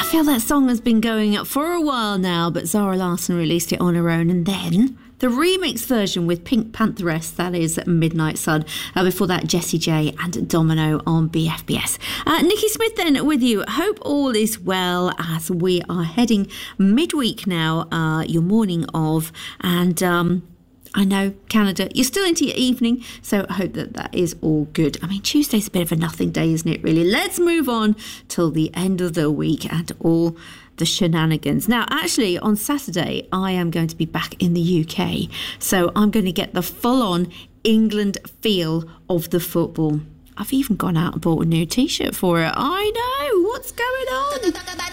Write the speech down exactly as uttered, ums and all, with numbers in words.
feel that song has been going up for a while now, but Zara Larsson released it on her own, and then the remix version with Pink Pantheress, that is Midnight Sun. Uh, before that, Jessie J and Domino on B F B S. Uh, Nikki Smith then with you. Hope all is well as we are heading midweek now, uh, your morning of, and um, I know, Canada, you're still into your evening, so I hope that that is all good. I mean, Tuesday's a bit of a nothing day, isn't it, really? Let's move on till the end of the week and all the shenanigans. Now, actually, on Saturday, I am going to be back in the U K, so I'm going to get the full-on England feel of the football. I've even gone out and bought a new T-shirt for it. I know, what's going on?